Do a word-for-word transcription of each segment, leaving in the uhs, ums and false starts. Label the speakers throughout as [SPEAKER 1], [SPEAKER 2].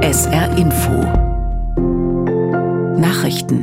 [SPEAKER 1] S R Info Nachrichten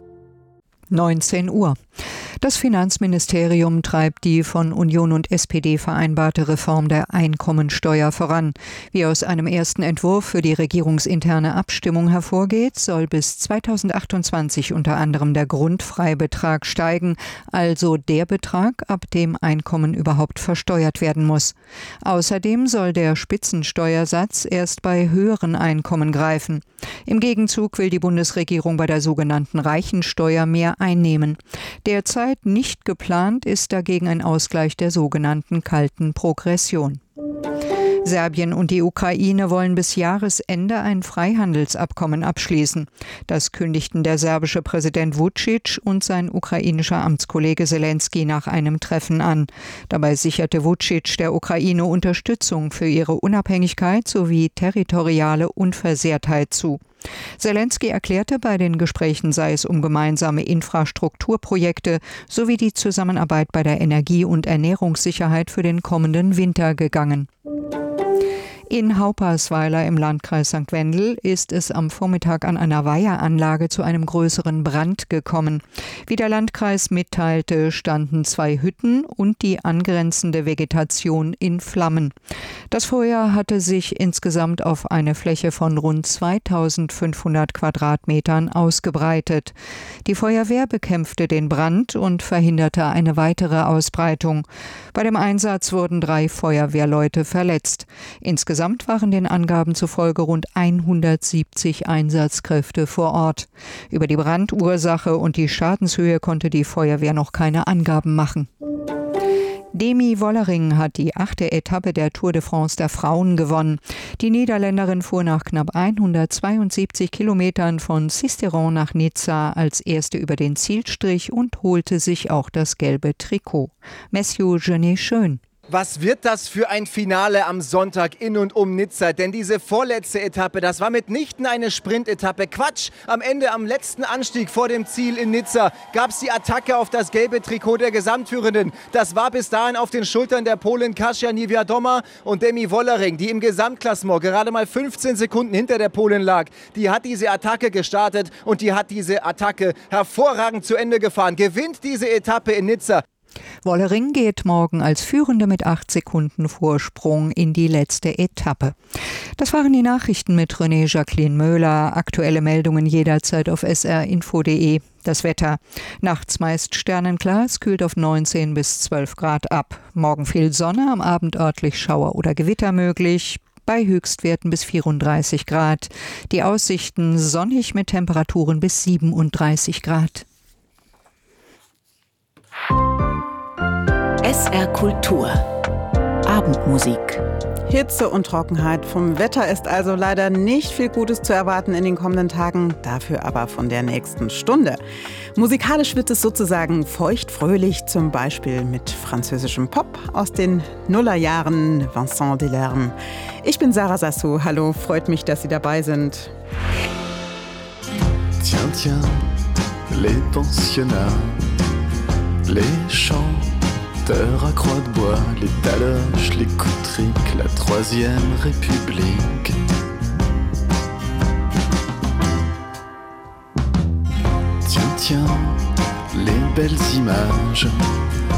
[SPEAKER 2] neunzehn Uhr. Das Finanzministerium treibt die von Union und S P D vereinbarte Reform der Einkommensteuer voran. Wie aus einem ersten Entwurf für die regierungsinterne Abstimmung hervorgeht, soll bis zweitausendachtundzwanzig unter anderem der Grundfreibetrag steigen, also der Betrag, ab dem Einkommen überhaupt versteuert werden muss. Außerdem soll der Spitzensteuersatz erst bei höheren Einkommen greifen. Im Gegenzug will die Bundesregierung bei der sogenannten Reichensteuer mehr einnehmen. Derzeit nicht geplant ist dagegen ein Ausgleich der sogenannten kalten Progression. Serbien und die Ukraine wollen bis Jahresende ein Freihandelsabkommen abschließen. Das kündigten der serbische Präsident Vučić und sein ukrainischer Amtskollege Zelensky nach einem Treffen an. Dabei sicherte Vučić der Ukraine Unterstützung für ihre Unabhängigkeit sowie territoriale Unversehrtheit zu. Zelensky erklärte, bei den Gesprächen sei es um gemeinsame Infrastrukturprojekte sowie die Zusammenarbeit bei der Energie- und Ernährungssicherheit für den kommenden Winter gegangen. In Haupersweiler im Landkreis Sankt Wendel ist es am Vormittag an einer Weiheranlage zu einem größeren Brand gekommen. Wie der Landkreis mitteilte, standen zwei Hütten und die angrenzende Vegetation in Flammen. Das Feuer hatte sich insgesamt auf eine Fläche von rund zweitausendfünfhundert Quadratmetern ausgebreitet. Die Feuerwehr bekämpfte den Brand und verhinderte eine weitere Ausbreitung. Bei dem Einsatz wurden drei Feuerwehrleute verletzt. Insgesamt Insgesamt waren den Angaben zufolge rund hundertsiebzig Einsatzkräfte vor Ort. Über die Brandursache und die Schadenshöhe konnte die Feuerwehr noch keine Angaben machen. Demi Wollering hat die achte Etappe der Tour de France der Frauen gewonnen. Die Niederländerin fuhr nach knapp hundertzweiundsiebzig Kilometern von Sisteron nach Nizza als erste über den Zielstrich und holte sich auch das gelbe Trikot. Mathieu Genet-Schön.
[SPEAKER 3] Was wird das für ein Finale am Sonntag in und um Nizza? Denn diese vorletzte Etappe, das war mitnichten eine Sprintetappe. Quatsch! Am Ende, am letzten Anstieg vor dem Ziel in Nizza, gab es die Attacke auf das gelbe Trikot der Gesamtführenden. Das war bis dahin auf den Schultern der Polin Kasia Niewiadoma und Demi Wollering, die im Gesamtklassement gerade mal fünfzehn Sekunden hinter der Polin lag. Die hat diese Attacke gestartet und die hat diese Attacke hervorragend zu Ende gefahren. Gewinnt diese Etappe in Nizza.
[SPEAKER 2] Wollering geht morgen als Führende mit acht Sekunden Vorsprung in die letzte Etappe. Das waren die Nachrichten mit René Jacqueline Möhler. Aktuelle Meldungen jederzeit auf s r info punkt de. Das Wetter. Nachts meist sternenklar, es kühlt auf neunzehn bis zwölf Grad ab. Morgen viel Sonne, am Abend örtlich Schauer oder Gewitter möglich. Bei Höchstwerten bis vierunddreißig Grad. Die Aussichten sonnig mit Temperaturen bis siebenunddreißig Grad.
[SPEAKER 1] S R Kultur Abendmusik.
[SPEAKER 4] Hitze und Trockenheit. Vom Wetter ist also leider nicht viel Gutes zu erwarten in den kommenden Tagen, dafür aber von der nächsten Stunde. Musikalisch wird es sozusagen feuchtfröhlich, zum Beispiel mit französischem Pop aus den Nullerjahren, Vincent Delerme. Ich bin Sarah Sassou, hallo, freut mich, dass Sie dabei sind.
[SPEAKER 5] Tiens, tiens, les pensionnats, les champs à croix de bois, les taloches, les coutriques, la troisième république. Tiens, tiens, les belles images